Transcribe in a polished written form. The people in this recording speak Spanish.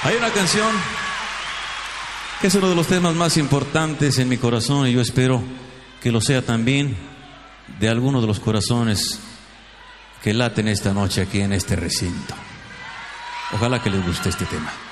Hay una canción que es uno de los temas más importantes en mi corazón y yo espero que lo sea también de alguno de los corazones que laten esta noche aquí en este recinto. Ojalá que les guste este tema.